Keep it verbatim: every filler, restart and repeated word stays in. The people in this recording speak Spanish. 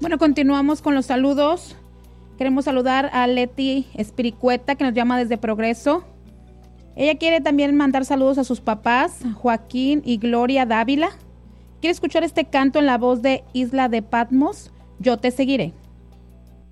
Bueno, continuamos con los saludos. Queremos saludar a Leti Espiricueta, que nos llama desde Progreso. Ella quiere también mandar saludos a sus papás, Joaquín y Gloria Dávila. Quiere escuchar este canto en la voz de Isla de Patmos, Yo te seguiré.